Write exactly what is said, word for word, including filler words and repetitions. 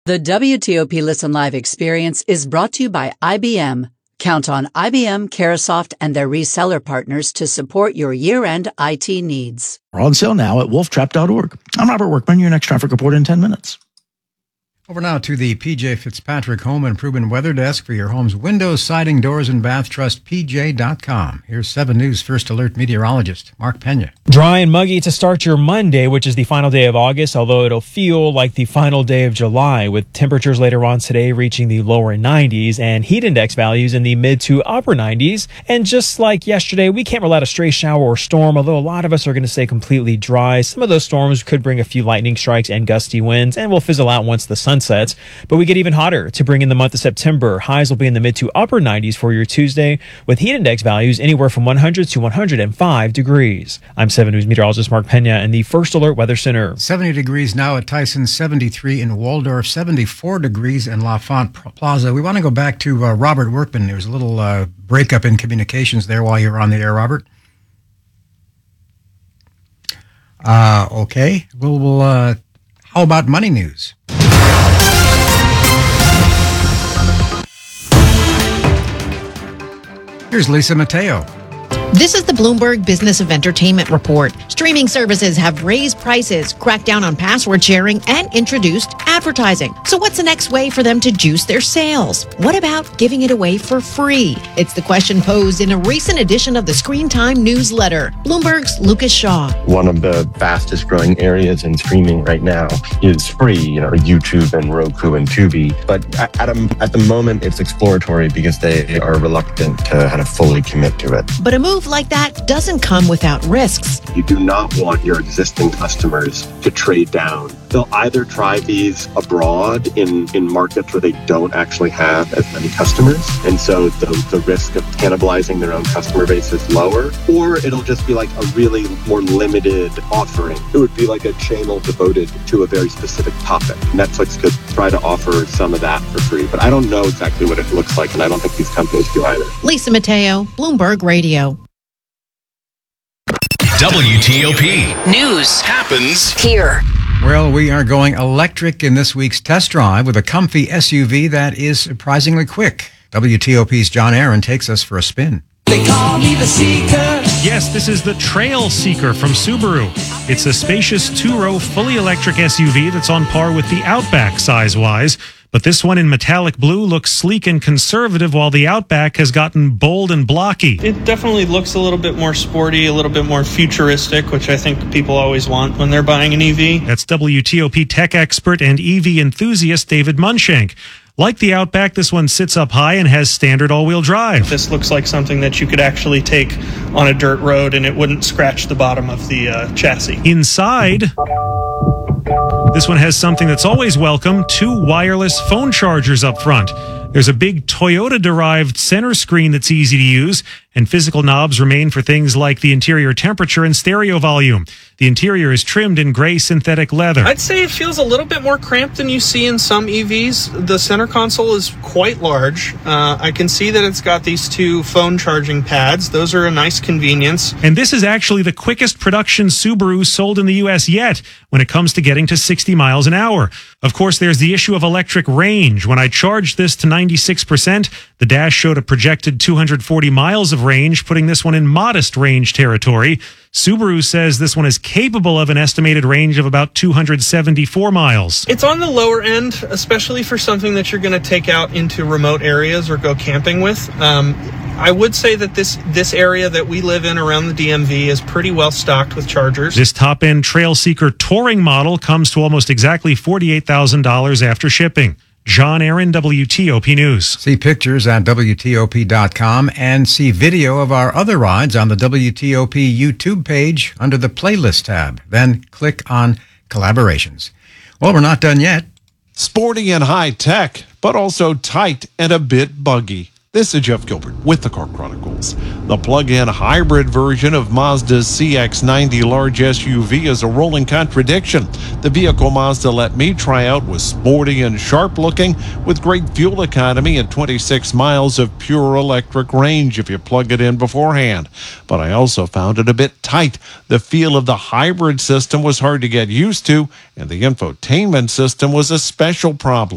The W T O P Listen Live experience is brought to you by I B M. Count on I B M, Carahsoft, and their reseller partners to support your year-end I T needs. We're on sale now at wolf trap dot org. I'm Robert Workman, your next traffic report in ten minutes. Over now to the P J Fitzpatrick Home Improvement Weather Desk for your home's windows, siding, doors, and bath. Trust P J dot com. Here's seven News First Alert meteorologist Mark Pena. Dry and muggy to start your Monday, which is the final day of August, although it'll feel like the final day of July, with temperatures later on today reaching the lower nineties and heat index values in the mid to upper nineties. And just like yesterday, we can't rule out a stray shower or storm, although a lot of us are going to stay completely dry. Some of those storms could bring a few lightning strikes and gusty winds, and will fizzle out once the sun sets. But we get even hotter to bring in the month of September. Highs will be in the mid to upper nineties for your Tuesday, with heat index values anywhere from one hundred to one hundred five degrees. I'm seven News meteorologist Mark Pena in the First Alert Weather Center. seventy degrees now at Tyson, seventy-three in Waldorf, seventy-four degrees in L'Enfant Plaza. We want to go back to uh, Robert Workman. There was a little uh, breakup in communications there while you were on the air, Robert. Uh, okay. Well, we'll uh, how about money news? Here's Lisa Mateo. This is the Bloomberg Business of Entertainment report. Streaming services have raised prices, cracked down on password sharing, and introduced advertising. So what's the next way for them to juice their sales? What about giving it away for free? It's the question posed in a recent edition of the Screen Time newsletter. Bloomberg's Lucas Shaw. One of the fastest growing areas in streaming right now is free, you know, YouTube and Roku and Tubi. But at, a, at the moment, it's exploratory because they are reluctant to kind of fully commit to it. But a move like that doesn't come without risks. You do not want your existing customers to trade down. They'll either try these abroad in, in markets where they don't actually have as many customers, and so the, the risk of cannibalizing their own customer base is lower, or it'll just be like a really more limited offering. It would be like a channel devoted to a very specific topic. Netflix could try to offer some of that for free, but I don't know exactly what it looks like, and I don't think these companies do either. Lisa Mateo, Bloomberg Radio. W T O P News happens here. Well, we are going electric in this week's test drive with a comfy S U V that is surprisingly quick. W T O P's John Aaron takes us for a spin. They call me the Seeker. Yes, this is the Trail Seeker from Subaru. It's a spacious two-row, fully electric S U V that's on par with the Outback size-wise. But this one in metallic blue looks sleek and conservative, while the Outback has gotten bold and blocky. It definitely looks a little bit more sporty, a little bit more futuristic, which I think people always want when they're buying an E V. That's W T O P tech expert and E V enthusiast David Munshank. Like the Outback, this one sits up high and has standard all-wheel drive. This looks like something that you could actually take on a dirt road and it wouldn't scratch the bottom of the uh, chassis. Inside, this one has something that's always welcome, two wireless phone chargers up front. There's a big Toyota-derived center screen that's easy to use, and physical knobs remain for things like the interior temperature and stereo volume. The interior is trimmed in gray synthetic leather. I'd say it feels a little bit more cramped than you see in some E Vs. The center console is quite large. Uh, I can see that it's got these two phone charging pads. Those are a nice convenience. And this is actually the quickest production Subaru sold in the U S yet when it comes to getting to sixty miles an hour. Of course, there's the issue of electric range. When I charged this to ninety-six percent, the dash showed a projected two hundred forty miles of range, putting this one in modest range territory. Subaru says this one is capable of an estimated range of about two hundred seventy-four miles. It's on the lower end, especially for something that you're going to take out into remote areas or go camping with. Um, I would say that this this area that we live in around the D M V is pretty well stocked with chargers. This top-end Trail Seeker Touring model comes to almost exactly forty-eight thousand dollars after shipping. John Aaron, W T O P News. See pictures at W T O P dot com and see video of our other rides on the W T O P YouTube page under the Playlist tab. Then click on Collaborations. Well, we're not done yet. Sporty and high tech, but also tight and a bit buggy. This is Jeff Gilbert with the Car Chronicles. The plug-in hybrid version of Mazda's C X ninety large S U V is a rolling contradiction. The vehicle Mazda let me try out was sporty and sharp-looking with great fuel economy and twenty-six miles of pure electric range if you plug it in beforehand. But I also found it a bit tight. The feel of the hybrid system was hard to get used to, and the infotainment system was a special problem.